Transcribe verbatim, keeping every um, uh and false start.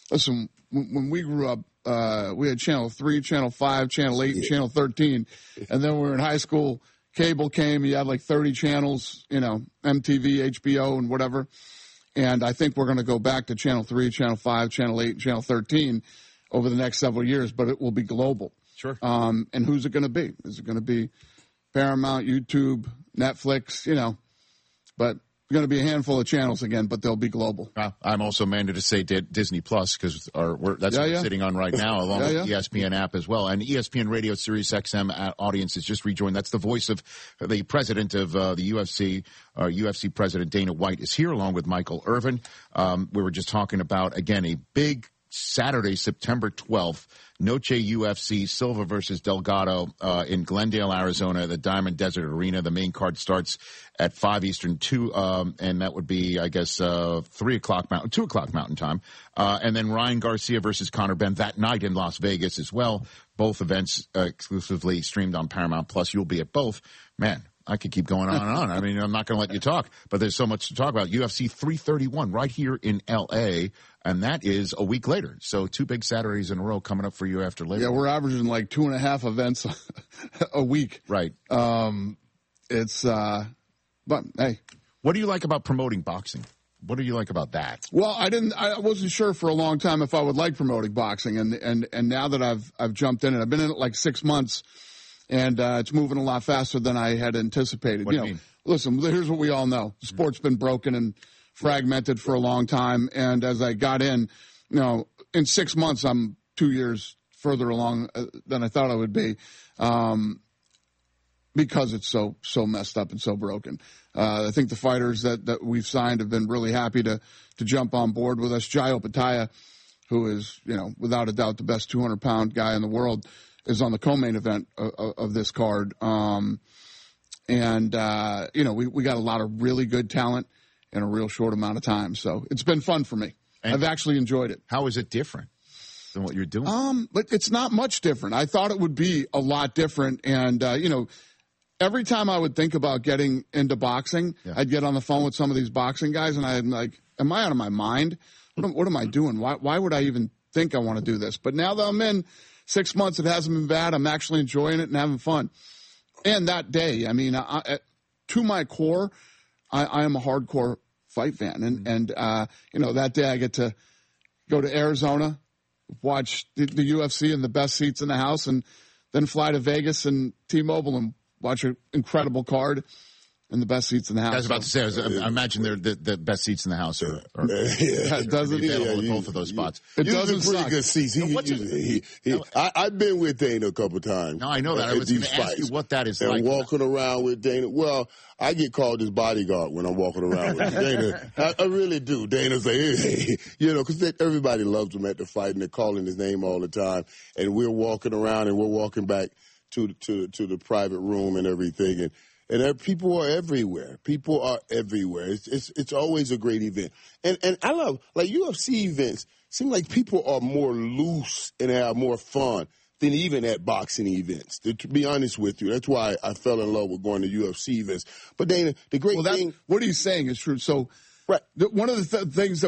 listen, when, when we grew up, uh, we had Channel three, Channel five, Channel eight, and Yeah. Channel thirteen. And then we were in high school. Cable came. You had like thirty channels, you know, M T V, H B O, and whatever. And I think we're going to go back to Channel three, Channel five, Channel eight, and Channel thirteen over the next several years, but it will be global. Sure. Um, and who's it going to be? Is it going to be Paramount, YouTube, Netflix, you know? But going to be a handful of channels again, but they'll be global. Uh, I'm also mandated to say D- Disney Plus because we're, that's Yeah, what yeah. we're sitting on right now, along Yeah, with yeah. the E S P N app as well. And E S P N Radio Sirius X M audience has just rejoined. That's the voice of the president of uh, the U F C. Uh, U F C president Dana White is here along with Michael Irvin. Um, we were just talking about, again, a big Saturday, September twelfth, Noche U F C, Silva versus Delgado uh, in Glendale, Arizona, the Diamond Desert Arena. The main card starts at five Eastern, two, um, and that would be, I guess, uh, three o'clock Mountain, two o'clock Mountain time. Uh, and then Ryan Garcia versus Conor Benn that night in Las Vegas as well. Both events uh, exclusively streamed on Paramount Plus. You'll be at both. Man, I could keep going on and on. I mean, I'm not going to let you talk, but there's so much to talk about. U F C three thirty-one right here in L A, and that is a week later. So two big Saturdays in a row coming up for you after Labor. Yeah, we're averaging like two and a half events a week. Right. Um, it's, uh, but hey. What do you like about promoting boxing? What do you like about that? Well, I didn't, I wasn't sure for a long time if I would like promoting boxing. And, and, and now that I've, I've jumped in it, I've been in it like six months. And uh, it's moving a lot faster than I had anticipated. What you do know, you mean? Listen, here's what we all know. The sport's been broken and fragmented for a long time. And as I got in, you know, in six months, I'm two years further along uh, than I thought I would be, um, because it's so so messed up and so broken. Uh, I think the fighters that, that we've signed have been really happy to to jump on board with us. Jai Opataya, who is, you know, without a doubt the best two hundred pound guy in the world, is on the co-main event of, of this card. Um, and, uh, you know, we, we got a lot of really good talent in a real short amount of time. So it's been fun for me. And I've actually enjoyed it. How is it different than what you're doing? Um, but it's not much different. I thought it would be a lot different. And, uh, you know, every time I would think about getting into boxing, Yeah. I'd get on the phone with some of these boxing guys and I'm like, am I out of my mind? What am, what am I doing? Why, why would I even think I want to do this? But now that I'm in six months, it hasn't been bad. I'm actually enjoying it and having fun. And that day, I mean, I, I, to my core, I, I am a hardcore fight fan. And, mm-hmm. and uh, you know, that day I get to go to Arizona, watch the, the U F C in the best seats in the house, and then fly to Vegas and T-Mobile and watch an incredible card in the best seats in the house. I was about to say, I, was, I imagine they're the, the best seats in the house are, are Yeah. doesn't be available yeah, at you- both of those spots. It Usually doesn't pretty suck. good seats. He, Now, what's he, he, he, Now- I, I've been with Dana a couple times. No, I know that. I at was gonna these ask you fights. what that is and like. walking around with Dana. Well, I get called his bodyguard when I'm walking around with Dana. I, I really do. Dana's like, hey, hey. You know, because everybody loves him at the fight, and they're calling his name all the time. And we're walking around, and we're walking back to to to the private room and everything, and. And there, people are everywhere. People are everywhere. It's, it's it's always a great event. And and I love, like, U F C events seem like people are more loose and have more fun than even at boxing events. To, to be honest with you, that's why I fell in love with going to U F C events. But Dana, the great Well, that, thing. what he's saying is true. So, Right. the, one of the th- things that